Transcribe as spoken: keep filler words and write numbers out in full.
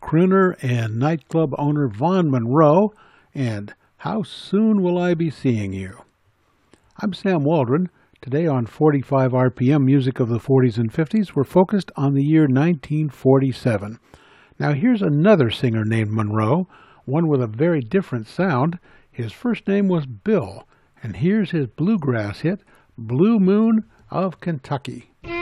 crooner and nightclub owner Vaughn Monroe, and How Soon Will I Be Seeing You? I'm Sam Waldron. Today on forty-five R P M Music of the forties and fifties, we're focused on the year nineteen forty-seven. Now here's another singer named Monroe, one with a very different sound. His first name was Bill, and here's his bluegrass hit, Blue Moon of Kentucky.